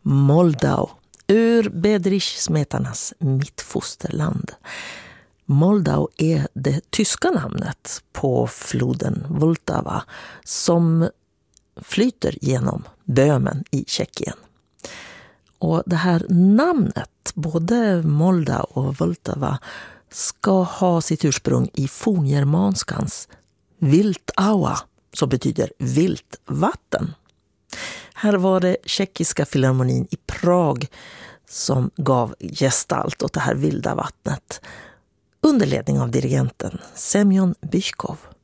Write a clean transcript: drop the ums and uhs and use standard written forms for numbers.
Moldau, ur Bedřich-smetarnas mittfosterland. Moldau är det tyska namnet på floden Vltava som flyter genom Böhmen i Tjeckien. Och det här namnet, både Moldau och Vltava, ska ha sitt ursprung i forngermanskans Viltaua, som betyder vilt vatten. Här var det tjeckiska filharmonin i Prag som gav gestalt åt det här vilda vattnet under ledning av dirigenten Semyon Bychkov.